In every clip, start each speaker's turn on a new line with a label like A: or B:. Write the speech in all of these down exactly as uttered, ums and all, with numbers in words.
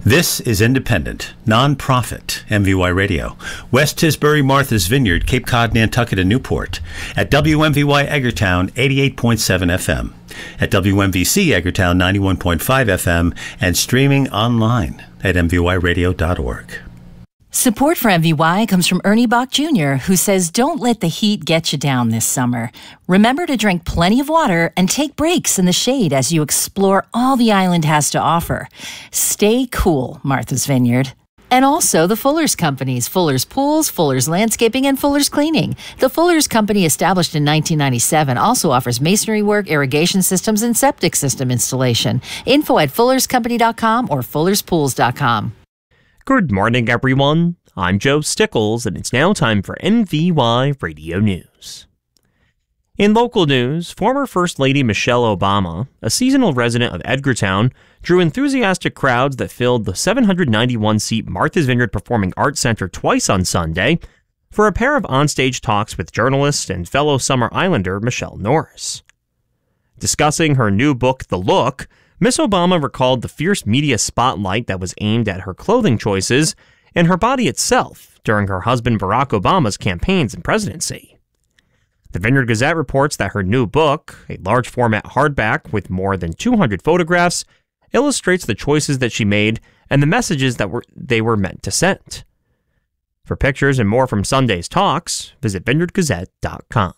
A: This is independent, non-profit M V Y Radio. West Tisbury, Martha's Vineyard, Cape Cod, Nantucket, and Newport. At W M V Y Eggertown, eighty-eight point seven F M. At W M V C Eggertown, ninety-one point five F M. And streaming online at m v y radio dot org.
B: Support for M V Y comes from Ernie Bach Junior, who says don't let the heat get you down this summer. Remember to drink plenty of water and take breaks in the shade as you explore all the island has to offer. Stay cool, Martha's Vineyard. And also the Fuller's Companies, Fuller's Pools, Fuller's Landscaping, and Fuller's Cleaning. The Fuller's Company, established in nineteen ninety-seven, also offers masonry work, irrigation systems, and septic system installation. Info at fullers company dot com or fullers pools dot com.
C: Good morning, everyone. I'm Joe Stickles, and it's now time for M V Y Radio News. In local news, former First Lady Michelle Obama, a seasonal resident of Edgartown, drew enthusiastic crowds that filled the seven hundred ninety-one seat Martha's Vineyard Performing Arts Center twice on Sunday for a pair of onstage talks with journalist and fellow Summer Islander Michelle Norris. Discussing her new book, The Look, Miss Obama recalled the fierce media spotlight that was aimed at her clothing choices and her body itself during her husband Barack Obama's campaigns and presidency. The Vineyard Gazette reports that her new book, a large-format hardback with more than two hundred photographs, illustrates the choices that she made and the messages that were they were meant to send. For pictures and more from Sunday's talks, visit vineyard gazette dot com.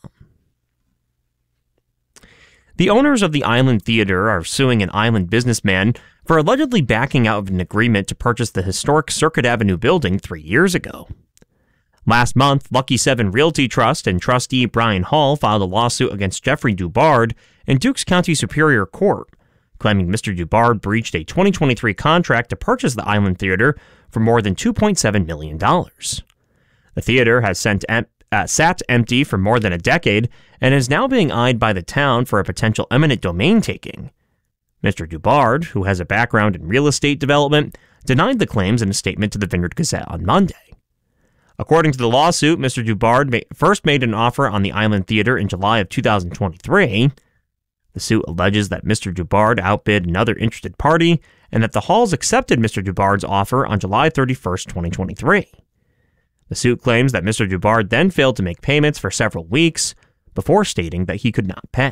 C: The owners of the Island Theater are suing an Island businessman for allegedly backing out of an agreement to purchase the historic Circuit Avenue building three years ago. Last month, Lucky seven Realty Trust and trustee Brian Hall filed a lawsuit against Jeffrey Dubard in Dukes County Superior Court, claiming Mister Dubard breached a twenty twenty-three contract to purchase the Island Theater for more than two point seven million dollars. The theater has sent em- uh, sat empty for more than a decade and is now being eyed by the town for a potential eminent domain taking. Mister Dubard, who has a background in real estate development, denied the claims in a statement to the Vineyard Gazette on Monday. According to the lawsuit, Mister Dubard ma- first made an offer on the Island Theater in July of two thousand twenty-three. The suit alleges that Mister Dubard outbid another interested party and that the Halls accepted Mister Dubard's offer on July thirty-first, twenty twenty-three. The suit claims that Mister Dubard then failed to make payments for several weeks before stating that he could not pay.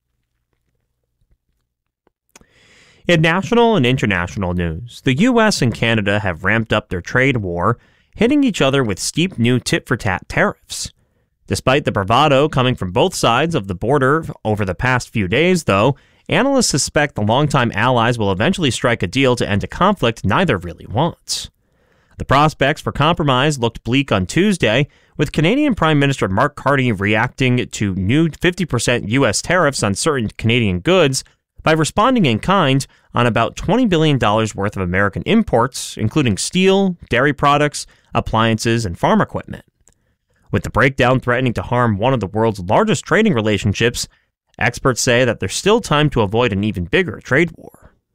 C: In national and international news, the U S and Canada have ramped up their trade war, hitting each other with steep new tit-for-tat tariffs. Despite the bravado coming from both sides of the border over the past few days, though, analysts suspect the longtime allies will eventually strike a deal to end a conflict neither really wants. The prospects for compromise looked bleak on Tuesday, with Canadian Prime Minister Mark Carney reacting to new fifty percent U S tariffs on certain Canadian goods by responding in kind on about twenty billion dollars worth of American imports, including steel, dairy products, appliances, and farm equipment. With the breakdown threatening to harm one of the world's largest trading relationships, experts say that there's still time to avoid an even bigger trade war.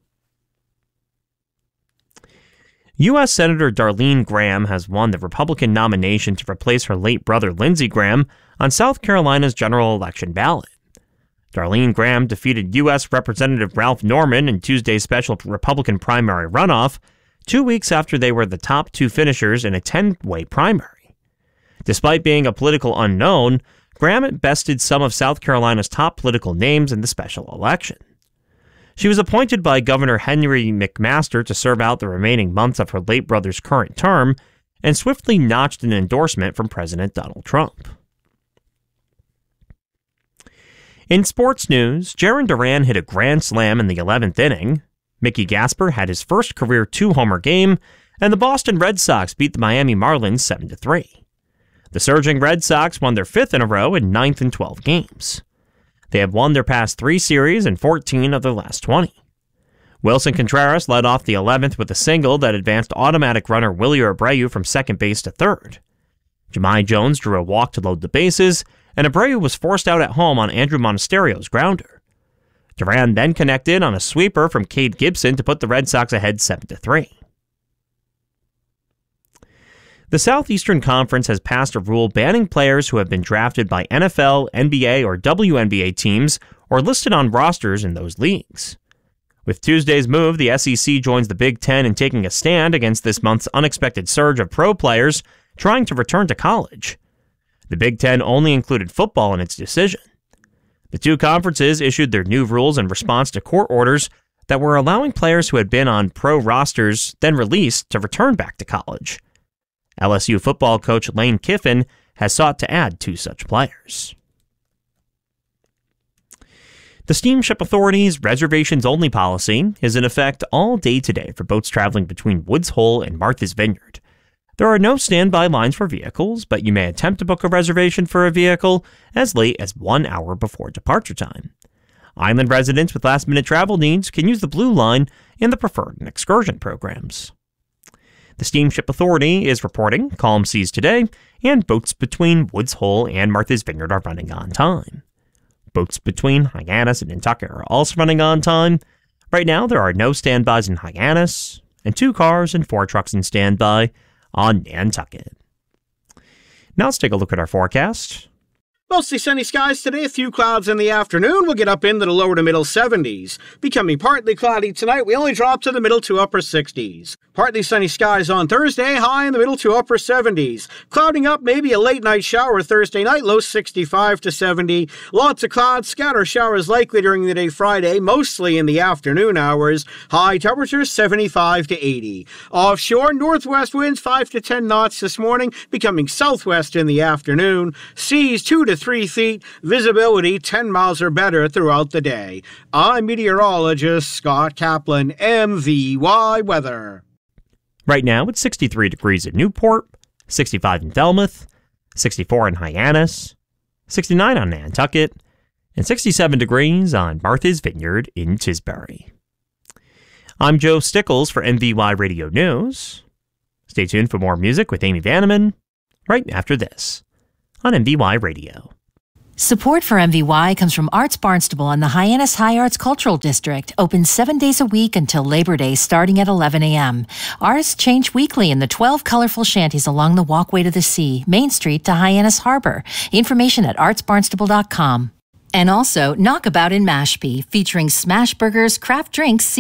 C: U S Senator Darlene Graham has won the Republican nomination to replace her late brother Lindsey Graham on South Carolina's general election ballot. Darlene Graham defeated U S Representative Ralph Norman in Tuesday's special Republican primary runoff, two weeks after they were the top two finishers in a ten-way primary. Despite being a political unknown, Graham bested some of South Carolina's top political names in the special election. She was appointed by Governor Henry McMaster to serve out the remaining months of her late brother's current term, and swiftly notched an endorsement from President Donald Trump. In sports news, Jarren Duran hit a grand slam in the eleventh inning, Mickey Gasper had his first career two-homer game, and the Boston Red Sox beat the Miami Marlins seven to three. The surging Red Sox won their fifth in a row in ninth and twelfth games. They have won their past three series and fourteen of their last twenty. Wilson Contreras led off the eleventh with a single that advanced automatic runner Willie Abreu from second base to third. Jahmai Jones drew a walk to load the bases, and Abreu was forced out at home on Andrew Monasterio's grounder. Duran then connected on a sweeper from Cade Gibson to put the Red Sox ahead seven to three. The Southeastern Conference has passed a rule banning players who have been drafted by N F L, N B A, or W N B A teams or listed on rosters in those leagues. With Tuesday's move, the S E C joins the Big Ten in taking a stand against this month's unexpected surge of pro players trying to return to college. The Big Ten only included football in its decision. The two conferences issued their new rules in response to court orders that were allowing players who had been on pro rosters, then released, to return back to college. L S U football coach Lane Kiffin has sought to add two such players. The Steamship Authority's reservations-only policy is in effect all day today for boats traveling between Woods Hole and Martha's Vineyard. There are no standby lines for vehicles, but you may attempt to book a reservation for a vehicle as late as one hour before departure time. Island residents with last-minute travel needs can use the Blue Line in the Preferred and Excursion programs. The Steamship Authority is reporting calm seas today, and boats between Woods Hole and Martha's Vineyard are running on time. Boats between Hyannis and Nantucket are also running on time. Right now, there are no standbys in Hyannis, and two cars and four trucks in standby on Nantucket. Now let's take a look at our forecast.
D: Mostly sunny skies today, a few clouds in the afternoon. We'll get up into the lower to middle seventies. Becoming partly cloudy tonight, we only drop to the middle to upper sixties. Partly sunny skies on Thursday, high in the middle to upper seventies. Clouding up, maybe a late night shower Thursday night, low sixty-five to seventy. Lots of clouds, scatter showers likely during the day Friday, mostly in the afternoon hours. High temperatures seventy-five to eighty. Offshore, northwest winds five to ten knots this morning, becoming southwest in the afternoon. Seas two to three feet, visibility ten miles or better throughout the day. I'm meteorologist Scott Kaplan, M V Y Weather.
C: Right now, it's sixty-three degrees at Newport, sixty-five in Falmouth, sixty-four in Hyannis, sixty-nine on Nantucket, and sixty-seven degrees on Martha's Vineyard in Tisbury. I'm Joe Stickles for M V Y Radio News. Stay tuned for more music with Amy Vanneman right after this on M V Y Radio.
B: Support for M V Y comes from Arts Barnstable and the Hyannis High Arts Cultural District, open seven days a week until Labor Day starting at eleven a.m. Hours change weekly in the twelve colorful shanties along the Walkway to the Sea, Main Street to Hyannis Harbor. Information at arts barnstable dot com. And also Knockabout in Mashpee, featuring smash burgers, craft drinks,